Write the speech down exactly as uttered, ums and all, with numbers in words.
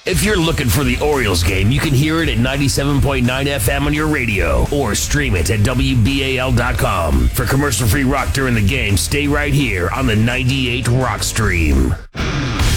If you're looking for the Orioles game, you can hear it at ninety-seven point nine F M on your radio or stream it at W B A L dot com. For commercial-free rock during the game, stay right here on the ninety-eight Rock Stream.